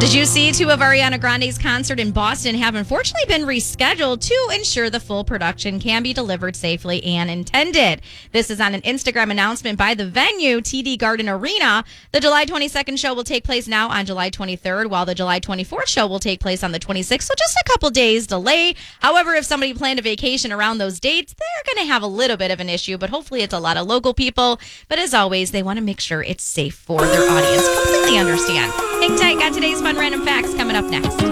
Did you see two of Ariana Grande's concert in Boston have unfortunately been rescheduled to ensure the full production can be delivered safely and intended? This is on an Instagram announcement by the venue, TD Garden Arena. The July 22nd show will take place now on July 23rd, while the July 24th show will take place on the 26th, so just a couple days delay. However, if somebody planned a vacation around those dates, they're going to have a little bit of an issue, but hopefully it's a lot of local people. But as always, they want to make sure it's safe for their audience. Completely understand. Hang tight, got today's fun random facts coming up next.